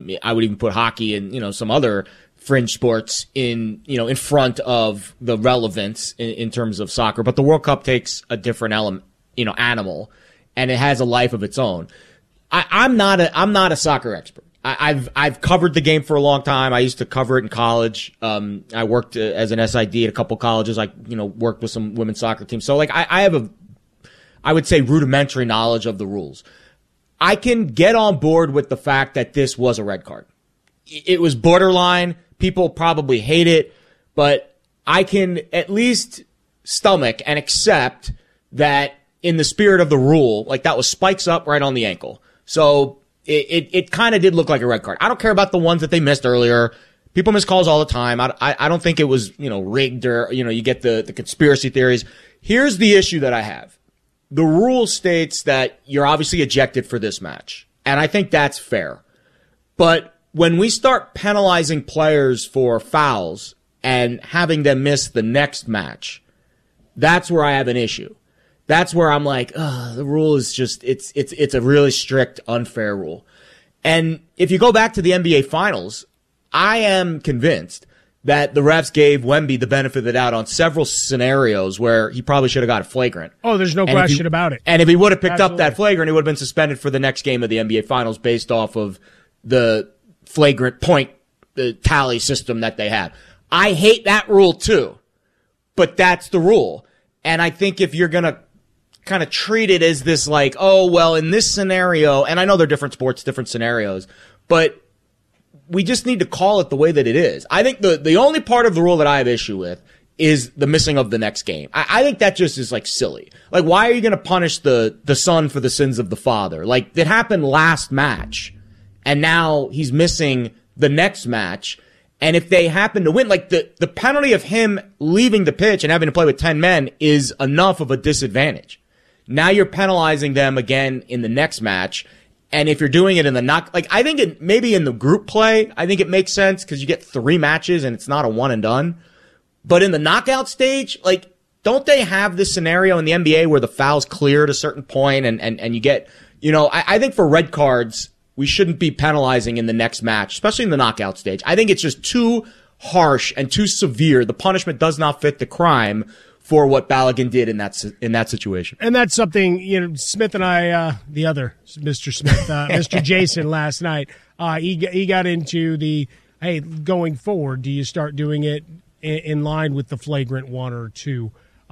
I would even put hockey and, some other fringe sports in front of the relevance in terms of soccer. But the World Cup takes a different element, animal, and it has a life of its own. I'm not a soccer expert. I've covered the game for a long time. I used to cover it in college. I worked as an SID at a couple colleges. I, worked with some women's soccer teams. So I have I would say rudimentary knowledge of the rules. I can get on board with the fact that this was a red card. It was borderline. People probably hate it, but I can at least stomach and accept that in the spirit of the rule, that was spikes up right on the ankle. So it kind of did look like a red card. I don't care about the ones that they missed earlier. People miss calls all the time. I don't think it was, rigged or, you get the conspiracy theories. Here's the issue that I have. The rule states that you're obviously ejected for this match, and I think that's fair. But when we start penalizing players for fouls and having them miss the next match, that's where I have an issue. That's where I'm like, the rule is just, it's a really strict, unfair rule. And if you go back to the NBA Finals, I am convinced that the refs gave Wemby the benefit of the doubt on several scenarios where he probably should have got a flagrant. Oh, there's no question about it. And if he would have picked up that flagrant, he would have been suspended for the next game of the NBA Finals based off of the flagrant point tally system that they have. I hate that rule too, but that's the rule. And I think if you're going to kind of treat it as this in this scenario, and I know they're different sports, different scenarios, but we just need to call it the way that it is. I think the only part of the rule that I have issue with is the missing of the next game. I think that just is silly. Why are you going to punish the son for the sins of the father? It happened last match, and now he's missing the next match. And if they happen to win, the penalty of him leaving the pitch and having to play with 10 men is enough of a disadvantage. Now you're penalizing them again in the next match. And if you're doing it in the I think maybe in the group play, I think it makes sense because you get 3 matches and it's not a one and done. But in the knockout stage, don't they have this scenario in the NBA where the foul's cleared at a certain point and you get, I think for red cards, we shouldn't be penalizing in the next match, especially in the knockout stage. I think it's just too harsh and too severe. The punishment does not fit the crime for what Balogun did in that situation. And that's something, Smith and I, the other Mr. Smith, Mr. Jason last night, he got into hey, going forward, do you start doing it in line with the flagrant 1 or 2?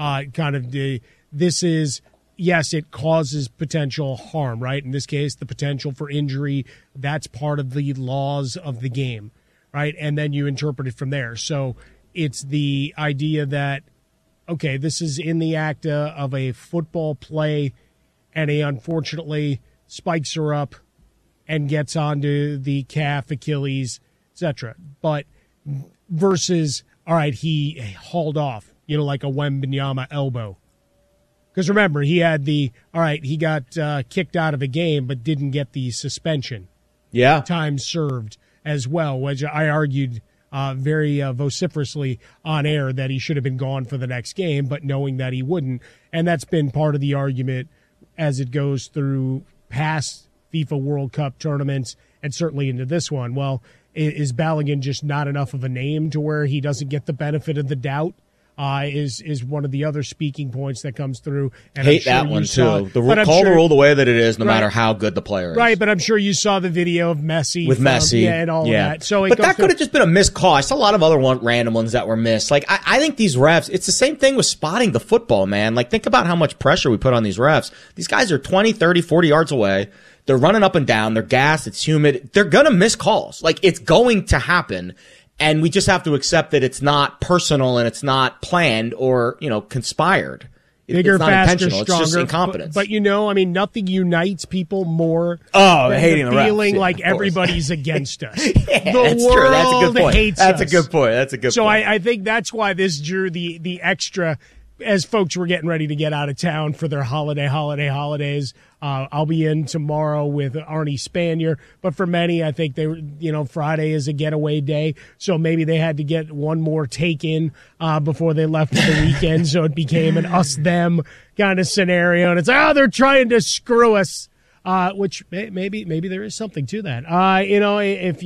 This is, yes, it causes potential harm, right? In this case, the potential for injury, that's part of the laws of the game, right? And then you interpret it from there. So it's the idea that, okay, this is in the act of a football play, and he unfortunately spikes her up and gets onto the calf, Achilles, etc. But versus, all right, he hauled off, like a Wembanyama elbow. Because remember, he had he got kicked out of a game but didn't get the suspension. Yeah. Time served as well, which I argued very vociferously on air that he should have been gone for the next game, but knowing that he wouldn't. And that's been part of the argument as it goes through past FIFA World Cup tournaments and certainly into this one. Well, is Balogun just not enough of a name to where he doesn't get the benefit of the doubt? Is one of the other speaking points that comes through. And hate that one, too. The rule the way that it is, no matter how good the player is. Right, but I'm sure you saw the video of Messi. With Messi. Yeah, and all of that. So but that could have just been a missed call. I saw a lot of other random ones that were missed. I think these refs, it's the same thing with spotting the football, man. Think about how much pressure we put on these refs. These guys are 20, 30, 40 yards away. They're running up and down. They're gassed. It's humid. They're going to miss calls. It's going to happen. And we just have to accept that it's not personal and it's not planned or, conspired. Bigger, it's not faster, intentional. stronger. It's just incompetence. But nothing unites people more than hating the feeling refs. Like everybody's against us. Yeah, the that's world true. That's a good point. Hates that's us. A good point. That's a good so point. So I think that's why this drew the extra as folks were getting ready to get out of town for their holidays. I'll be in tomorrow with Arnie Spanier, but for many, I think they were, Friday is a getaway day, so maybe they had to get one more take in before they left for the weekend, so it became an us-them kind of scenario, and it's, they're trying to screw us, which maybe there is something to that. If